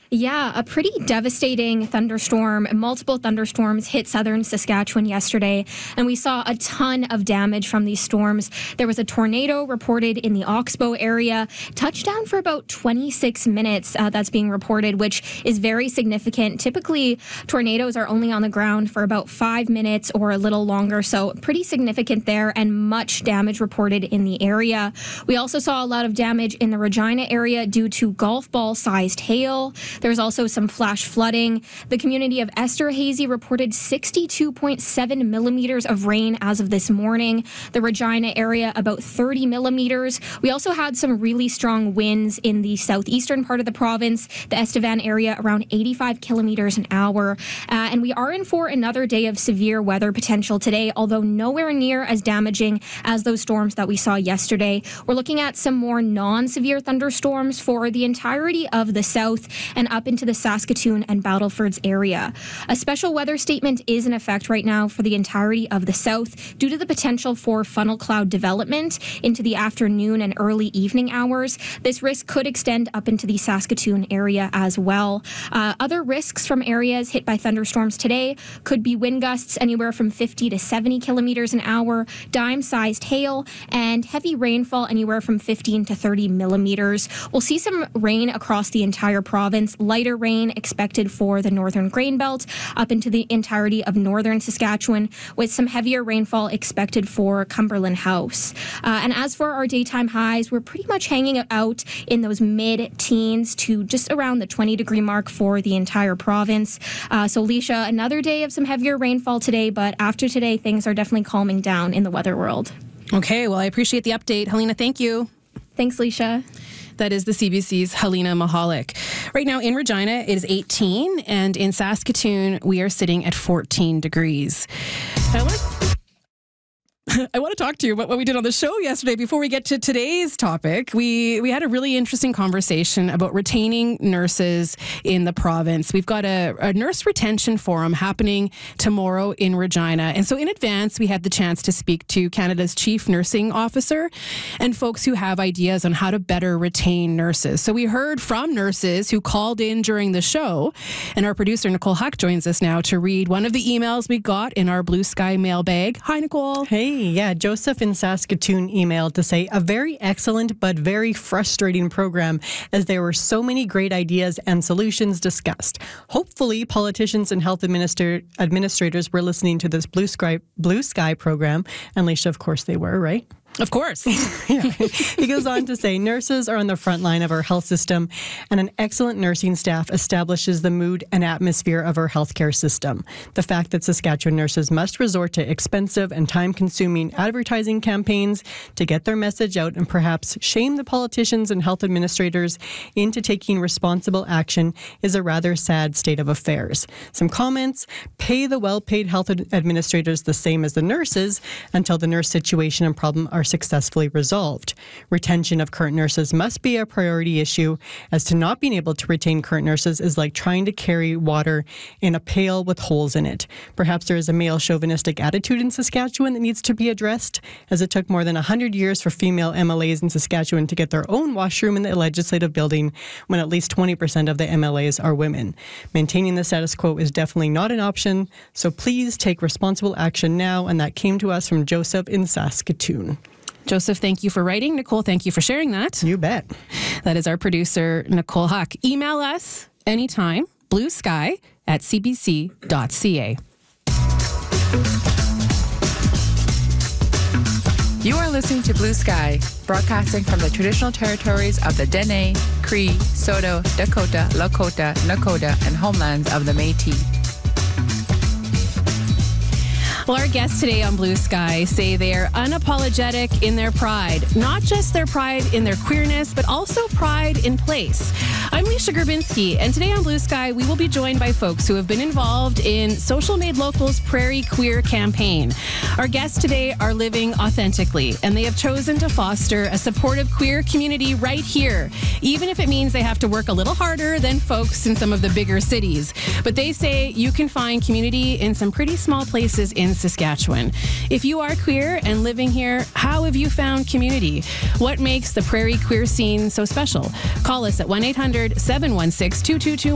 Yeah, a pretty devastating thunderstorm. Multiple thunderstorms hit southern Saskatchewan yesterday, and we saw a ton of damage from these storms. There was a tornado reported in the Oxbow area, touched down for about 26 minutes. That's being reported, which is very significant. Typically, tornadoes are only on the ground for about 5 minutes or a little longer, so pretty significant there, and much damage reported in the area. We also saw a lot of damage in the Regina area due to golf ball-sized hail. There was also some flash flooding. The community of Esterhazy reported 62.7 millimeters of rain as of this morning. The Regina area, about 30 millimeters. We also had some really strong winds in the southeastern part of the province, the Estevan area, around 85 kilometers an hour. And we are in for another day of severe weather potential today, although nowhere near as damaging as those storms that we saw yesterday. We're looking at some more non-severe thunderstorms for the entirety of the south and up into the Saskatoon and Battlefords area. A special weather statement is in effect right now for the entirety of the south due to the potential for funnel cloud development into the afternoon and early evening hours. This risk could extend up into the Saskatoon area as well. Other risks from areas hit by thunderstorms today could be wind gusts anywhere from 50 to 70 kilometers an hour, dime-sized hail, and heavy rainfall anywhere from 15 to 30 millimeters. We'll see some rain across the entire province. Lighter rain expected for the northern grain belt up into the entirety of northern Saskatchewan, with some heavier rainfall expected for Cumberland House. And as for our daytime highs, we're pretty much hanging out in those mid-teens to just around the 20-degree mark for the entire province. So, Leisha, another day of some heavier rainfall today, but after today, things are definitely calming down in the weather world. Okay, well, I appreciate the update. Helena, thank you. Thanks, Leisha. That is the CBC's Helena Mahalik. Right now in Regina, it is 18, and in Saskatoon, we are sitting at 14 degrees. I want to talk to you about what we did on the show yesterday before we get to today's topic. We had a really interesting conversation about retaining nurses in the province. We've got a nurse retention forum happening tomorrow in Regina. And so in advance, we had the chance to speak to Canada's chief nursing officer and folks who have ideas on how to better retain nurses. So we heard from nurses who called in during the show. And our producer, Nicole Huck, joins us now to read one of the emails we got in our Blue Sky mailbag. Hi, Nicole. Hey. Yeah, Joseph in Saskatoon emailed to say a very excellent but very frustrating program as there were so many great ideas and solutions discussed. Hopefully, politicians and health administrators were listening to this Blue Sky program. And Leisha, of course they were, right? Of course. Yeah. He goes on to say, nurses are on the front line of our health system, and an excellent nursing staff establishes the mood and atmosphere of our healthcare system. The fact that Saskatchewan nurses must resort to expensive and time-consuming advertising campaigns to get their message out and perhaps shame the politicians and health administrators into taking responsible action is a rather sad state of affairs. Some comments: pay the well-paid health administrators the same as the nurses until the nurse situation and problem are successfully resolved. Retention of current nurses must be a priority issue, as to not being able to retain current nurses is like trying to carry water in a pail with holes in it. Perhaps there is a male chauvinistic attitude in Saskatchewan that needs to be addressed, as it took more than 100 years for female MLAs in Saskatchewan to get their own washroom in the legislative building when at least 20% of the MLAs are women. Maintaining the status quo is definitely not an option, so please take responsible action now, and that came to us from Joseph in Saskatoon. Joseph, thank you for writing. Nicole, thank you for sharing that. You bet. That is our producer, Nicole Huck. Email us anytime, bluesky@cbc.ca. You are listening to Blue Sky, broadcasting from the traditional territories of the Dene, Cree, Saulteaux, Dakota, Lakota, Nakota, and homelands of the Métis. Well, our guests today on Blue Sky say they are unapologetic in their pride. Not just their pride in their queerness, but also pride in place. I'm Leisha Grabinski, and today on Blue Sky, we will be joined by folks who have been involved in Social Made Local's Prairie Queer campaign. Our guests today are living authentically, and they have chosen to foster a supportive queer community right here, even if it means they have to work a little harder than folks in some of the bigger cities. But they say you can find community in some pretty small places in Saskatchewan. If you are queer and living here, how have you found community? What makes the Prairie Queer scene so special? Call us at 1-800-716-2221.